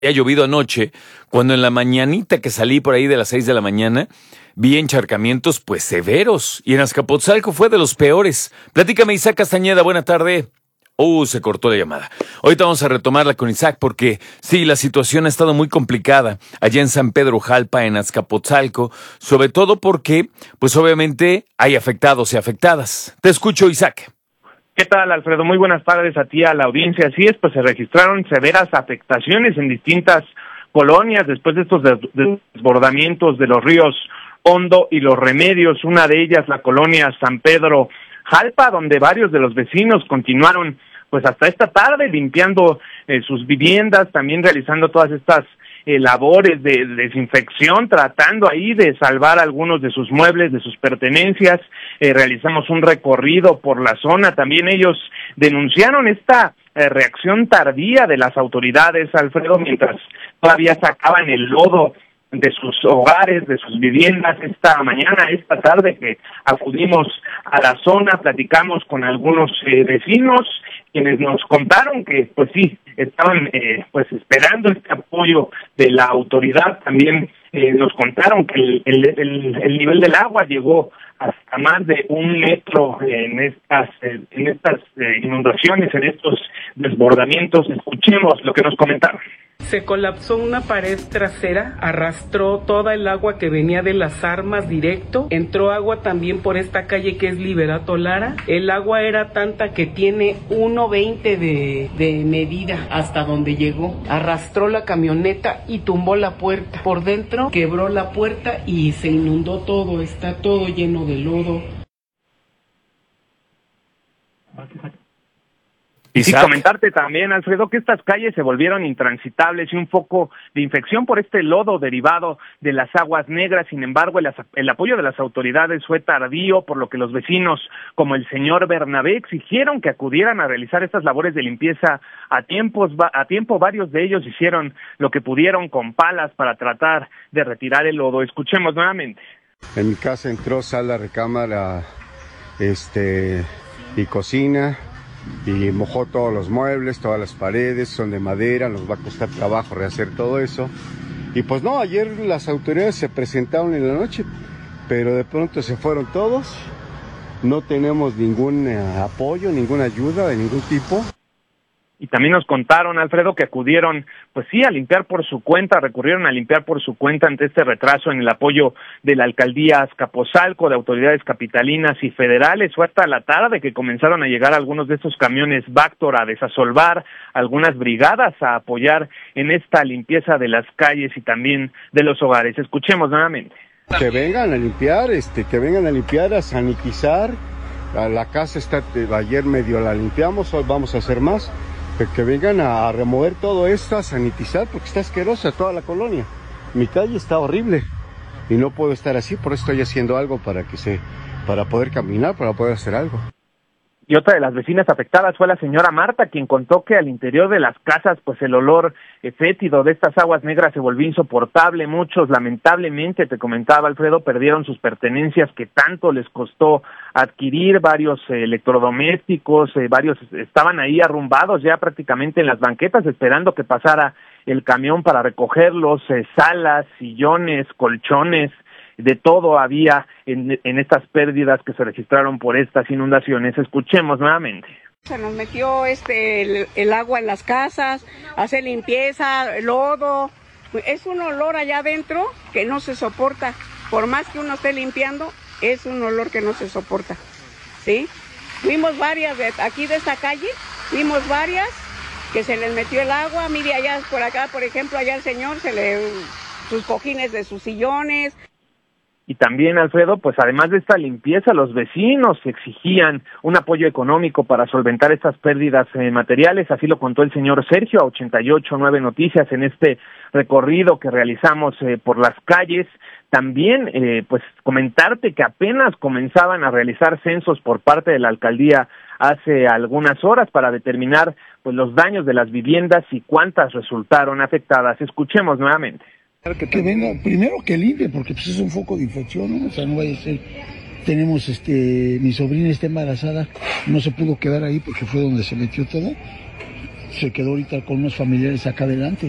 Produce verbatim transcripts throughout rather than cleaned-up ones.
Ha llovido anoche, cuando en la mañanita que salí por ahí de las seis de la mañana, vi encharcamientos pues severos, y en Azcapotzalco fue de los peores. Platícame, Isaac Castañeda, buena tarde. Uh, se cortó la llamada. Ahorita vamos a retomarla con Isaac porque sí, la situación ha estado muy complicada allá en San Pedro Jalpa, en Azcapotzalco, sobre todo porque, pues obviamente, hay afectados y afectadas. Te escucho, Isaac. ¿Qué tal, Alfredo? Muy buenas tardes a ti, a la audiencia. Así es, pues se registraron severas afectaciones en distintas colonias después de estos desbordamientos de los ríos Hondo y Los Remedios. Una de ellas, la colonia San Pedro Jalpa, donde varios de los vecinos continuaron pues hasta esta tarde limpiando eh, sus viviendas, también realizando todas estas eh, labores de, de desinfección, tratando ahí de salvar algunos de sus muebles, de sus pertenencias. Eh, realizamos un recorrido por la zona. También ellos denunciaron esta eh, reacción tardía de las autoridades, Alfredo, mientras todavía sacaban el lodo de sus hogares, de sus viviendas. Esta mañana, esta tarde que acudimos a la zona, platicamos con algunos eh, vecinos, quienes nos contaron que, pues sí, estaban eh, pues esperando este apoyo de la autoridad. También eh, nos contaron que el, el, el, el nivel del agua llegó hasta más de un metro en estas eh, en estas eh, inundaciones, en estos desbordamientos. Escuchemos lo que nos comentaron. Se colapsó una pared trasera, arrastró toda el agua que venía de las armas directo, entró agua también por esta calle que es Liberato Lara. El agua era tanta que tiene uno veinte de, de medida hasta donde llegó. Arrastró la camioneta y tumbó la puerta. Por dentro quebró la puerta y se inundó todo, está todo lleno de lodo. Y sí, comentarte también, Alfredo, que estas calles se volvieron intransitables y un foco de infección por este lodo derivado de las aguas negras. Sin embargo, el, el apoyo de las autoridades fue tardío, por lo que los vecinos, como el señor Bernabé, exigieron que acudieran a realizar estas labores de limpieza a tiempos, a tiempo. Varios de ellos hicieron lo que pudieron con palas para tratar de retirar el lodo. Escuchemos nuevamente. En mi casa entró sala, recámara, este y cocina, y mojó todos los muebles, todas las paredes, son de madera, nos va a costar trabajo rehacer todo eso. Y pues no, ayer las autoridades se presentaron en la noche, pero de pronto se fueron todos, no tenemos ningún eh, apoyo, ninguna ayuda de ningún tipo. Y también nos contaron, Alfredo, que acudieron, pues sí, a limpiar por su cuenta, recurrieron a limpiar por su cuenta ante este retraso en el apoyo de la alcaldía Azcapotzalco, de autoridades capitalinas y federales. Fue hasta la tarde que comenzaron a llegar algunos de estos camiones Vactor a desasolvar, algunas brigadas a apoyar en esta limpieza de las calles y también de los hogares. Escuchemos nuevamente. Que vengan a limpiar, este, que vengan a limpiar, a sanitizar. La casa está, ayer medio la limpiamos, hoy vamos a hacer más. Que vengan a remover todo esto, a sanitizar, porque está asquerosa toda la colonia. Mi calle está horrible y no puedo estar así, por eso estoy haciendo algo para que se, para poder caminar, para poder hacer algo. Y otra de las vecinas afectadas fue la señora Marta, quien contó que al interior de las casas, pues el olor fétido de estas aguas negras se volvió insoportable. Muchos, lamentablemente, te comentaba, Alfredo, perdieron sus pertenencias que tanto les costó adquirir. Varios eh, electrodomésticos, eh, varios estaban ahí arrumbados ya prácticamente en las banquetas, esperando que pasara el camión para recogerlos. Eh, salas, sillones, colchones, de todo había en, en estas pérdidas que se registraron por estas inundaciones. Escuchemos nuevamente. Se nos metió este el, el agua en las casas, hace limpieza, lodo. Es un olor allá adentro que no se soporta. Por más que uno esté limpiando, es un olor que no se soporta. ¿Sí? Vimos varias de aquí de esta calle, vimos varias que se les metió el agua. Mire allá por acá, por ejemplo, allá el señor se le sus cojines de sus sillones. Y también, Alfredo, pues además de esta limpieza, los vecinos exigían un apoyo económico para solventar estas pérdidas eh, materiales. Así lo contó el señor Sergio a ochenta y ocho nueve Noticias en este recorrido que realizamos eh, por las calles. También, eh, pues comentarte que apenas comenzaban a realizar censos por parte de la alcaldía hace algunas horas para determinar pues los daños de las viviendas y cuántas resultaron afectadas. Escuchemos nuevamente. Que venga, primero que limpie, porque pues es un foco de infección, ¿no? O sea, no vaya a ser, tenemos este, mi sobrina está embarazada, no se pudo quedar ahí porque fue donde se metió todo, se quedó ahorita con unos familiares acá adelante,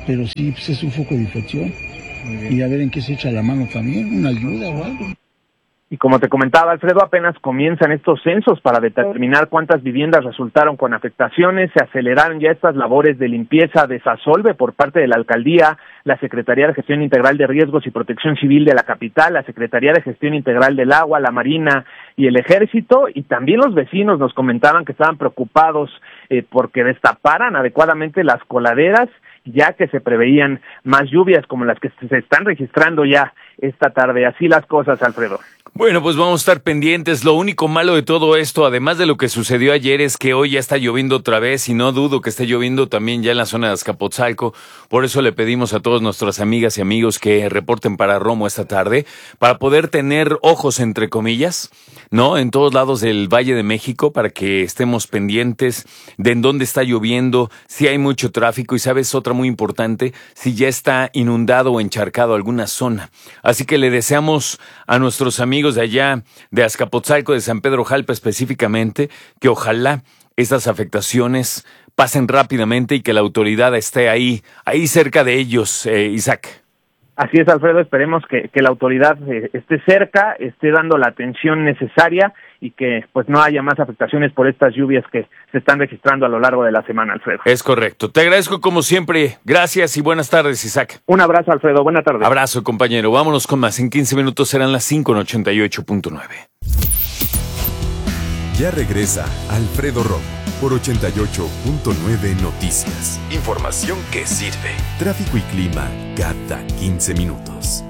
pero sí, pues es un foco de infección. Y a ver en qué se echa la mano también, una ayuda o algo. Y como te comentaba, Alfredo, apenas comienzan estos censos para determinar cuántas viviendas resultaron con afectaciones. Se aceleraron ya estas labores de limpieza de Sasolve por parte de la Alcaldía, la Secretaría de Gestión Integral de Riesgos y Protección Civil de la capital, la Secretaría de Gestión Integral del Agua, la Marina y el Ejército, y también los vecinos nos comentaban que estaban preocupados eh, porque destaparan adecuadamente las coladeras, ya que se preveían más lluvias como las que se están registrando ya esta tarde. Así las cosas, Alfredo. Bueno, pues vamos a estar pendientes. Lo único malo de todo esto, además de lo que sucedió ayer, es que hoy ya está lloviendo otra vez y no dudo que esté lloviendo también ya en la zona de Azcapotzalco. Por eso le pedimos a todas nuestras amigas y amigos que reporten para Romo esta tarde, para poder tener ojos, entre comillas, ¿no? En todos lados del Valle de México, para que estemos pendientes de en dónde está lloviendo, si hay mucho tráfico y, ¿sabes? Otra muy importante, si ya está inundado o encharcado alguna zona. Así que le deseamos a nuestros amigos de allá, de Azcapotzalco, de San Pedro Jalpa específicamente, que ojalá estas afectaciones pasen rápidamente y que la autoridad esté ahí, ahí cerca de ellos, eh, Isaac. Así es, Alfredo, esperemos que, que la autoridad eh, esté cerca, esté dando la atención necesaria y que pues no haya más afectaciones por estas lluvias que se están registrando a lo largo de la semana, Alfredo. Es correcto. Te agradezco como siempre. Gracias y buenas tardes, Isaac. Un abrazo, Alfredo. Buena tarde. Abrazo, compañero. Vámonos con más. En quince minutos serán las cinco en ochenta y ocho punto nueve. Ya regresa Alfredo Romo por ochenta y ocho punto nueve Noticias. Información que sirve. Tráfico y clima cada quince minutos.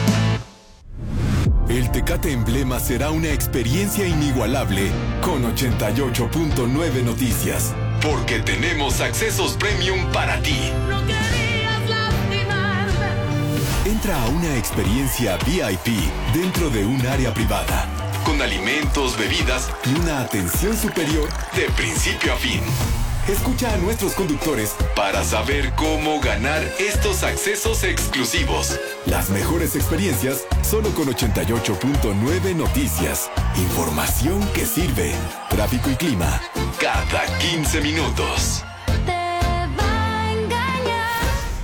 El Tecate Emblema será una experiencia inigualable con ochenta y ocho punto nueve Noticias. Porque tenemos accesos premium para ti. No querías lastimarme. Entra a una experiencia V I P dentro de un área privada, con alimentos, bebidas y una atención superior de principio a fin. Escucha a nuestros conductores para saber cómo ganar estos accesos exclusivos. Las mejores experiencias solo con ochenta y ocho punto nueve Noticias. Información que sirve. Tráfico y clima cada quince minutos. Te va a engañar.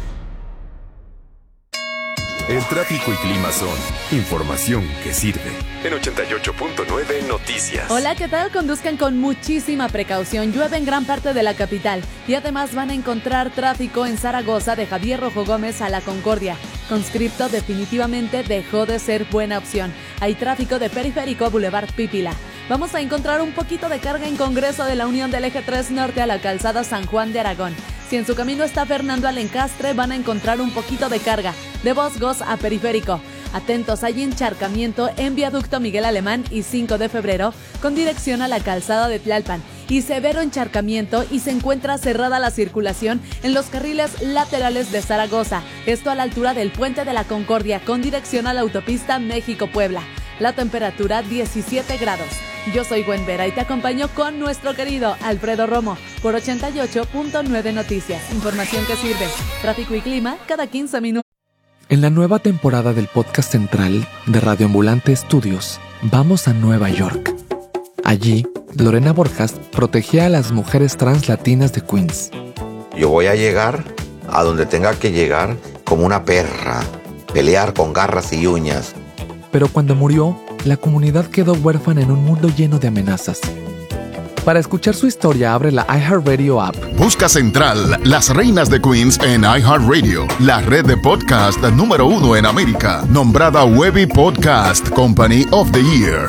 El tráfico y clima son información que sirve. En ochenta y ocho punto nueve Noticias. Hola, ¿qué tal? Conduzcan con muchísima precaución. Llueve en gran parte de la capital y además van a encontrar tráfico en Zaragoza de Javier Rojo Gómez a La Concordia. Conscripto definitivamente dejó de ser buena opción. Hay tráfico de Periférico Boulevard Pípila. Vamos a encontrar un poquito de carga en Congreso de la Unión del Eje tres Norte a la calzada San Juan de Aragón. Si en su camino está Fernando Alencastre, van a encontrar un poquito de carga de Bosgos a Periférico. Atentos, hay encharcamiento en Viaducto Miguel Alemán y cinco de febrero con dirección a la calzada de Tlalpan. Y severo encharcamiento y se encuentra cerrada la circulación en los carriles laterales de Zaragoza. Esto a la altura del Puente de la Concordia con dirección a la autopista México-Puebla. La temperatura diecisiete grados. Yo soy Gwen Vera y te acompaño con nuestro querido Alfredo Romo por ochenta y ocho punto nueve Noticias. Información que sirve. Tráfico y clima cada quince minutos. En la nueva temporada del podcast central de Radio Ambulante Estudios, vamos a Nueva York. Allí, Lorena Borjas protegía a las mujeres trans latinas de Queens. Yo voy a llegar a donde tenga que llegar como una perra, pelear con garras y uñas. Pero cuando murió, la comunidad quedó huérfana en un mundo lleno de amenazas. Para escuchar su historia, abre la iHeartRadio app. Busca Central, las reinas de Queens en iHeartRadio, la red de podcast número uno en América, nombrada Webby Podcast Company of the Year.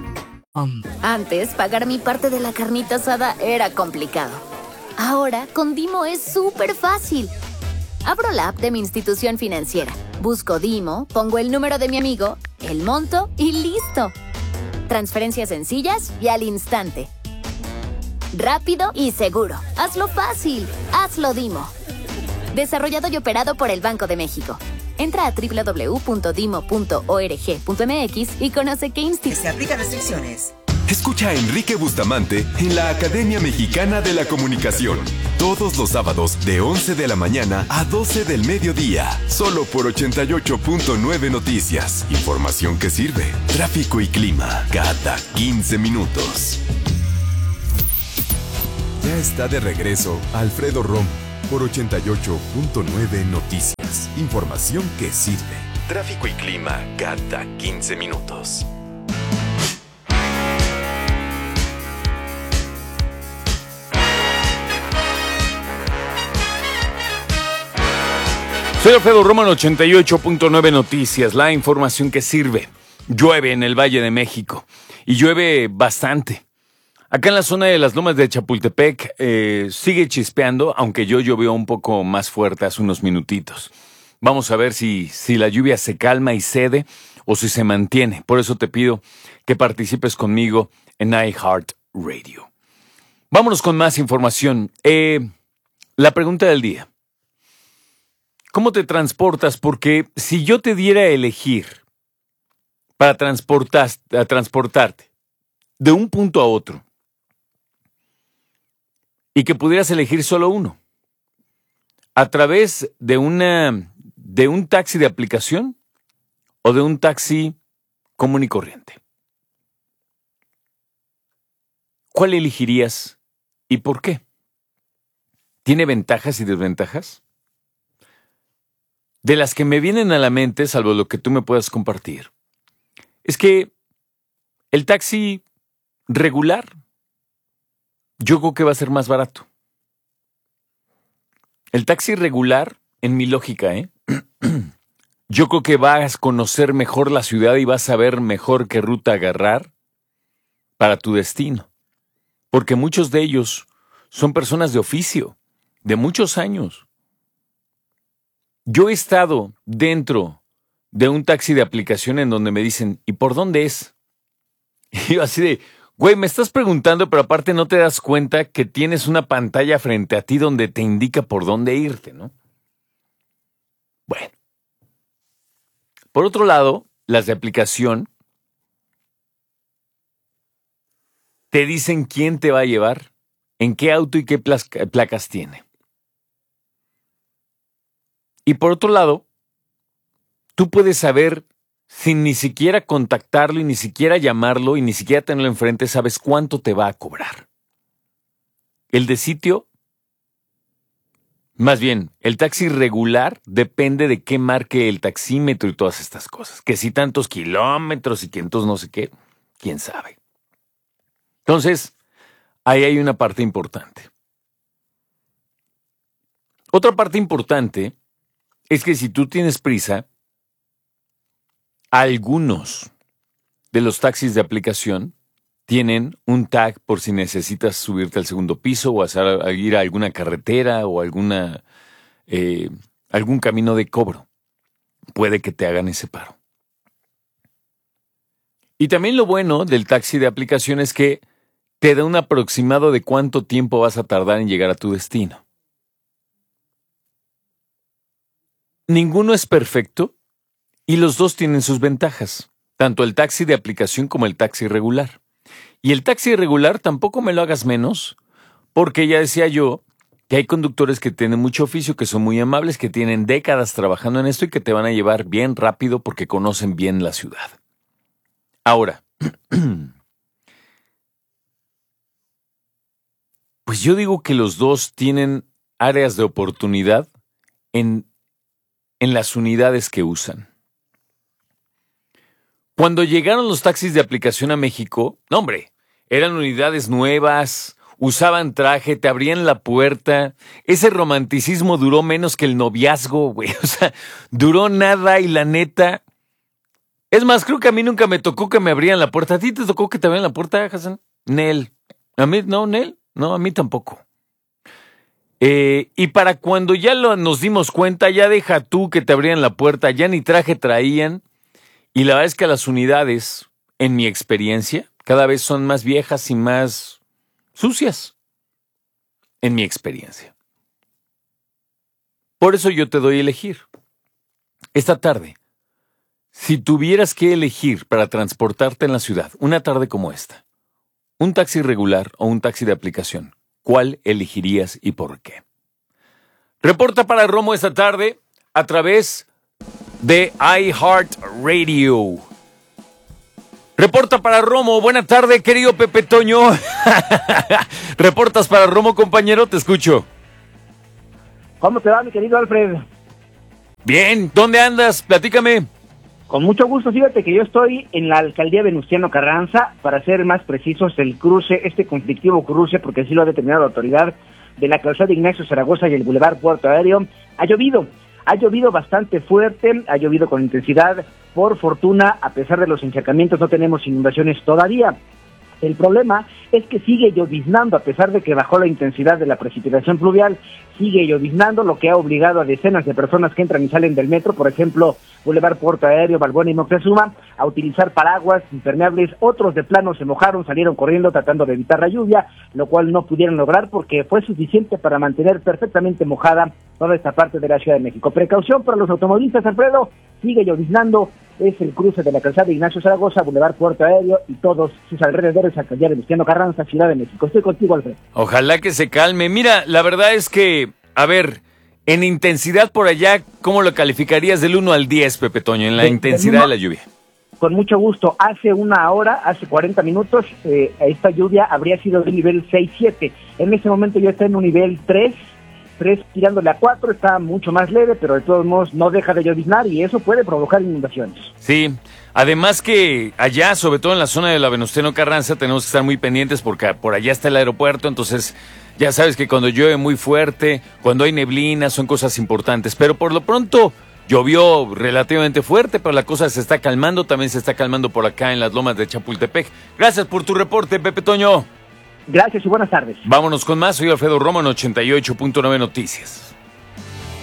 Antes, pagar mi parte de la carnita asada era complicado. Ahora, con Dimo es súper fácil. Abro la app de mi institución financiera, busco Dimo, pongo el número de mi amigo, el monto y listo. Transferencias sencillas y al instante. Rápido y seguro. Hazlo fácil. Hazlo Dimo. Desarrollado y operado por el Banco de México. Entra a doble u doble u doble u punto dimo punto org punto m x y conoce qué institución. Se aplican restricciones. Escucha a Enrique Bustamante en la Academia Mexicana de la Comunicación. Todos los sábados de once de la mañana a doce del mediodía. Solo por ochenta y ocho punto nueve Noticias. Información que sirve. Tráfico y clima cada quince minutos. Ya está de regreso Alfredo Romo por ochenta y ocho punto nueve Noticias. Información que sirve. Tráfico y clima cada quince minutos. Soy Alfredo Romo en ochenta y ocho punto nueve Noticias, la información que sirve. Llueve en el Valle de México y llueve bastante. Acá en la zona de las Lomas de Chapultepec eh, sigue chispeando, aunque yo llovió un poco más fuerte hace unos minutitos. Vamos a ver si, si la lluvia se calma y cede o si se mantiene. Por eso te pido que participes conmigo en iHeartRadio. Vámonos con más información. Eh, la pregunta del día. ¿Cómo te transportas? Porque si yo te diera a elegir para transportar, a transportarte de un punto a otro y que pudieras elegir solo uno, a través de, una, de un taxi de aplicación o de un taxi común y corriente, ¿cuál elegirías y por qué? ¿Tiene ventajas y desventajas? De las que me vienen a la mente, salvo lo que tú me puedas compartir, es que el taxi regular, yo creo que va a ser más barato. El taxi regular, en mi lógica, ¿eh? yo creo que vas a conocer mejor la ciudad y vas a saber mejor qué ruta agarrar para tu destino. Porque muchos de ellos son personas de oficio, de muchos años. Yo he estado dentro de un taxi de aplicación en donde me dicen, ¿y por dónde es? Y yo así de, güey, me estás preguntando, pero aparte no te das cuenta que tienes una pantalla frente a ti donde te indica por dónde irte, ¿no? Bueno. Por otro lado, las de aplicación te dicen quién te va a llevar, en qué auto y qué placas tiene. Y por otro lado, tú puedes saber, sin ni siquiera contactarlo y ni siquiera llamarlo y ni siquiera tenerlo enfrente, sabes cuánto te va a cobrar. El de sitio, más bien, el taxi regular depende de qué marque el taxímetro y todas estas cosas. Que si tantos kilómetros y que entonces no sé qué, quién sabe. Entonces, ahí hay una parte importante. Otra parte importante es que si tú tienes prisa, algunos de los taxis de aplicación tienen un tag por si necesitas subirte al segundo piso o hacer, ir a alguna carretera o alguna, eh, algún camino de cobro. Puede que te hagan ese paro. Y también lo bueno del taxi de aplicación es que te da un aproximado de cuánto tiempo vas a tardar en llegar a tu destino. Ninguno es perfecto y los dos tienen sus ventajas, tanto el taxi de aplicación como el taxi regular. Y el taxi regular tampoco me lo hagas menos, porque ya decía yo que hay conductores que tienen mucho oficio, que son muy amables, que tienen décadas trabajando en esto y que te van a llevar bien rápido porque conocen bien la ciudad. Ahora, pues yo digo que los dos tienen áreas de oportunidad en en las unidades que usan. Cuando llegaron los taxis de aplicación a México, no hombre, eran unidades nuevas, usaban traje, te abrían la puerta. Ese romanticismo duró menos que el noviazgo, güey. O sea, duró nada y la neta. Es más, creo que a mí nunca me tocó que me abrían la puerta. ¿A ti te tocó que te abrieran la puerta, Hassan? Nel. ¿A mí? No, Nel. No, a mí tampoco. Eh, y para cuando ya lo, nos dimos cuenta, ya deja tú que te abrían la puerta, ya ni traje traían. Y la verdad es que las unidades, en mi experiencia, cada vez son más viejas y más sucias. En mi experiencia. Por eso yo te doy a elegir. Esta tarde, si tuvieras que elegir para transportarte en la ciudad, una tarde como esta, un taxi regular o un taxi de aplicación, ¿cuál elegirías y por qué? Reporta para Romo esta tarde a través de iHeartRadio. Reporta para Romo. Buena tarde, querido Pepe Toño. ¿Reportas para Romo, compañero? Te escucho. ¿Cómo te va, mi querido Alfred? Bien, ¿dónde andas? Platícame. Con mucho gusto, fíjate que yo estoy en la alcaldía Venustiano Carranza, para ser más precisos, el cruce, este conflictivo cruce, porque así lo ha determinado la autoridad, de la calzada Ignacio Zaragoza y el Boulevard Puerto Aéreo. Ha llovido, ha llovido bastante fuerte, ha llovido con intensidad. Por fortuna, a pesar de los encharcamientos, no tenemos inundaciones todavía. El problema es que sigue lloviznando, a pesar de que bajó la intensidad de la precipitación pluvial, sigue lloviznando, lo que ha obligado a decenas de personas que entran y salen del metro, por ejemplo, Boulevard Puerto Aéreo, Balbuena y Moctezuma, a utilizar paraguas impermeables. Otros de plano se mojaron, salieron corriendo tratando de evitar la lluvia, lo cual no pudieron lograr porque fue suficiente para mantener perfectamente mojada toda esta parte de la Ciudad de México. Precaución para los automovilistas, Alfredo, sigue lloviznando. Es el cruce de la calzada Ignacio Zaragoza, Boulevard Puerto Aéreo y todos sus alrededores, alcaldía de Venustiano Carranza, Ciudad de México. Estoy contigo, Alfredo. Ojalá que se calme. Mira, la verdad es que, a ver, en intensidad por allá, ¿cómo lo calificarías del uno al diez, Pepe Toño, en la De- intensidad de la lluvia? Con mucho gusto. Hace una hora, hace cuarenta minutos, eh, esta lluvia habría sido de nivel seis siete. En este momento ya está en un nivel tres, tres tirándole a cuatro, está mucho más leve, pero de todos modos no deja de lloviznar y eso puede provocar inundaciones. Sí, además que allá, sobre todo en la zona de la Venustiano Carranza, tenemos que estar muy pendientes porque por allá está el aeropuerto, entonces ya sabes que cuando llueve muy fuerte, cuando hay neblina, son cosas importantes, pero por lo pronto llovió relativamente fuerte, pero la cosa se está calmando, también se está calmando por acá en las lomas de Chapultepec. Gracias por tu reporte, Pepe Toño. Gracias y buenas tardes. Vámonos con más, soy Alfredo Romo en ochenta y ocho punto nueve Noticias.